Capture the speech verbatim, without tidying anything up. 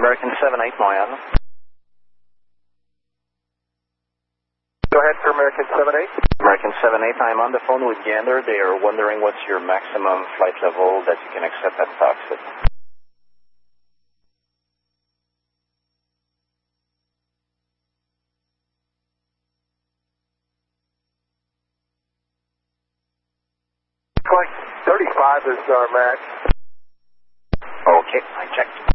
American seven eight, Moyan. Go ahead for American seven eight. American seven eight, I'm on the phone with Gander. They are wondering what's your maximum flight level that you can accept at Toxic. Like thirty-five is our max. Okay, I checked.